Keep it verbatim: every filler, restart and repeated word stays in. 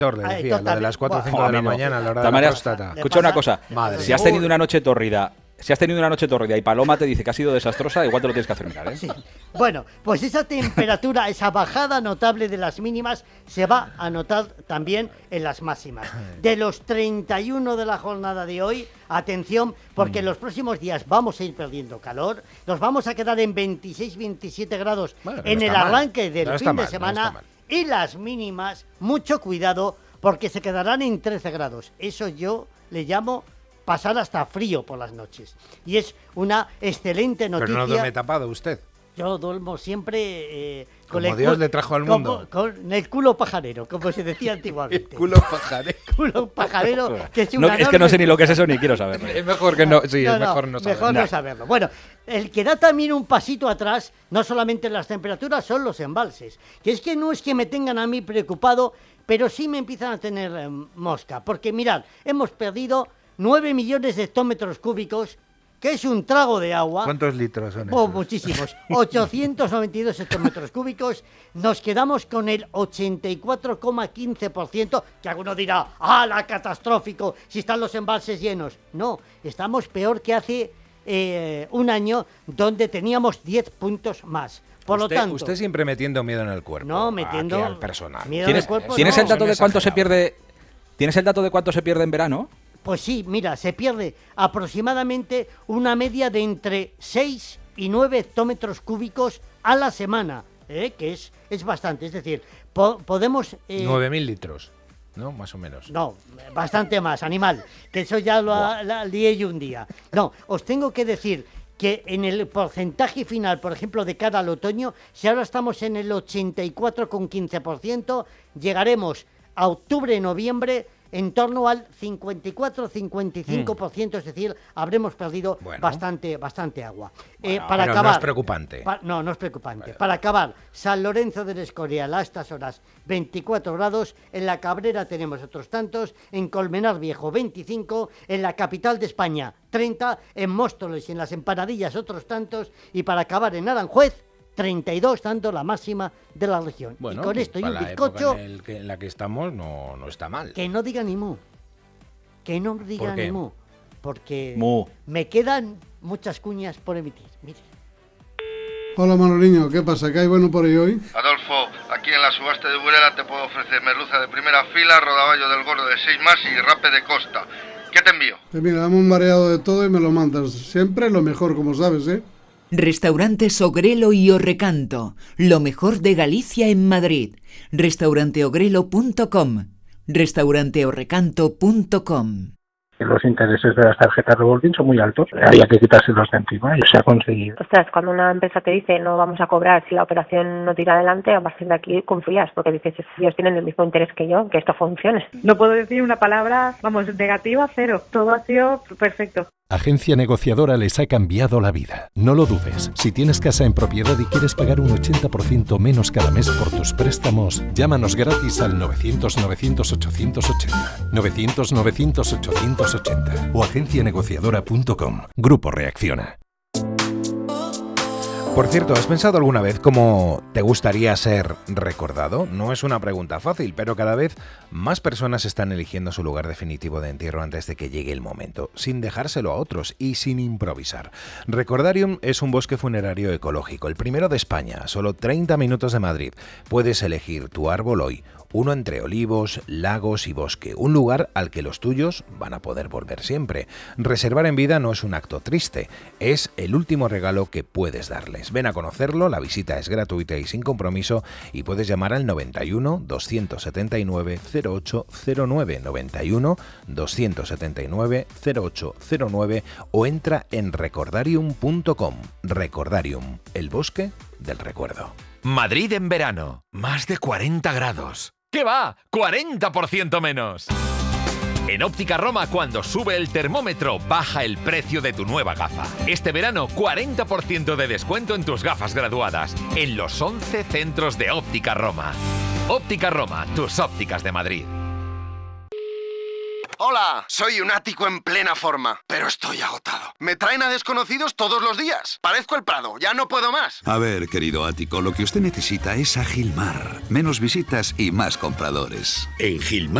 Le decía, lo de las cuatro o cinco de la mañana, a la hora de la próstata. Escucha una cosa, Madre si has tenido una noche tórrida, si has tenido una noche tórrida y Paloma te dice que ha sido desastrosa, igual te lo tienes que hacer mirar, ¿eh? Sí. Bueno, pues esa temperatura, esa bajada notable de las mínimas se va a notar también en las máximas. De los treinta y uno de la jornada de hoy, atención, porque en los próximos días vamos a ir perdiendo calor, nos vamos a quedar en veintiséis, veintisiete grados bueno, en no el mal. arranque del no fin mal, de semana. No y las mínimas, mucho cuidado, porque se quedarán en trece grados. Eso yo le llamo pasar hasta frío por las noches. Y es una excelente noticia. Pero no duerme tapado usted. Yo duermo siempre... Eh, con como el Dios cul- le trajo al mundo. Con, con el culo pajarero, como se decía antiguamente. El culo pajarero. Culo pajarero, que es No, una es que no sé ni lo que es eso ni quiero saberlo. Es mejor que no, sí, no, es mejor no, no saberlo. Mejor no Nah. saberlo. Bueno, el que da también un pasito atrás, no solamente en las temperaturas, son los embalses. Que es que no es que me tengan a mí preocupado, pero sí me empiezan a tener eh, mosca. Porque mirad, hemos perdido nueve millones de hectómetros cúbicos, que es un trago de agua. ¿Cuántos litros son Oh, esos? muchísimos. ochocientos noventa y dos hectómetros cúbicos. Nos quedamos con el ochenta y cuatro coma quince por ciento, que alguno dirá, ¡ah, la catastrófico! Si están los embalses llenos. No, estamos peor que hace eh, un año, donde teníamos diez puntos más. Por usted, lo tanto... usted siempre metiendo miedo en el cuerpo. No, metiendo... Aquí al personal. miedo en ¿Tienes, el cuerpo, ¿tienes no. el dato Son de cuánto se exagerados. pierde? ¿Tienes el dato de cuánto se pierde en verano? Pues sí, mira, se pierde aproximadamente una media de entre seis y nueve hectómetros cúbicos a la semana, ¿eh? Que es, es bastante. Es decir, po- podemos... eh, nueve mil litros, ¿no? Más o menos. No, bastante más, animal, que eso ya lo ha- la lié yo un día. No, os tengo que decir que en el porcentaje final, por ejemplo, de cara al otoño, si ahora estamos en el ochenta y cuatro coma quince por ciento, llegaremos a octubre-noviembre en torno al cincuenta y cuatro cincuenta y cinco por ciento, es decir, habremos perdido Bueno. bastante, bastante agua. Eh, Bueno, para pero no acabar, es preocupante. pa- no, no es preocupante. Para acabar, San Lorenzo del Escorial a estas horas veinticuatro grados, en la Cabrera tenemos otros tantos, en Colmenar Viejo veinticinco, en la capital de España treinta, en Móstoles y en las Empanadillas otros tantos, y para acabar en Aranjuez treinta y dos, dando la máxima de la región. Bueno, y con esto y para un la época bizcocho, en, el que- en la que estamos no, no está mal. que no diga ni mu. Que no diga ¿Por qué? ni mu. Porque Mu. me quedan muchas cuñas por emitir. Mire. Hola Manoliño, ¿qué pasa? ¿Qué hay bueno por ahí hoy? Adolfo, aquí en la subasta de Burela te puedo ofrecer merluza de primera fila, rodaballo del gordo de seis más y rape de costa. ¿Qué te envío? Pues mira, dame un mareado de todo y me lo mandas. Siempre lo mejor, como sabes, ¿eh? Restaurantes Ogrelo y Orrecanto, lo mejor de Galicia en Madrid. restaurante ogrelo punto com, restaurante orrecanto punto com. Los intereses de las tarjetas revolving son muy altos. Había que quitárselos de encima y se ha conseguido. Ostras, cuando una empresa te dice no vamos a cobrar si la operación no tira adelante, a partir de aquí confías, porque dices, ellos tienen el mismo interés que yo, que esto funcione. No puedo decir una palabra, vamos, negativa, cero. Todo ha sido perfecto. Agencia Negociadora les ha cambiado la vida. No lo dudes. Si tienes casa en propiedad y quieres pagar un ochenta por ciento menos cada mes por tus préstamos, llámanos gratis al novecientos novecientos ochocientos ochenta. novecientos novecientos ochocientos ochenta o agencia negociadora punto com. Grupo Reacciona. Por cierto, ¿has pensado alguna vez cómo te gustaría ser recordado? No es una pregunta fácil, pero cada vez más personas están eligiendo su lugar definitivo de entierro antes de que llegue el momento, sin dejárselo a otros y sin improvisar. Recordarium es un bosque funerario ecológico, el primero de España, a solo treinta minutos de Madrid. Puedes elegir tu árbol hoy, uno entre olivos, lagos y bosque, un lugar al que los tuyos van a poder volver siempre. Reservar en vida no es un acto triste, es el último regalo que puedes darles. Ven a conocerlo, la visita es gratuita y sin compromiso y puedes llamar al noventa y uno, doscientos setenta y nueve, cero ocho cero nueve, noventa y uno, doscientos setenta y nueve, cero ocho cero nueve o entra en recordarium punto com. Recordarium, el bosque del recuerdo. Madrid en verano, más de cuarenta grados. ¿Qué va? ¡cuarenta por ciento menos! En Óptica Roma, cuando sube el termómetro, baja el precio de tu nueva gafa. Este verano, cuarenta por ciento de descuento en tus gafas graduadas, en los once centros de Óptica Roma. Óptica Roma, tus ópticas de Madrid. Hola, soy un ático en plena forma, pero estoy agotado. Me traen a desconocidos todos los días. Parezco el Prado, ya no puedo más. A ver, querido ático, lo que usted necesita es a Gilmar. Menos visitas y más compradores. En Gilmar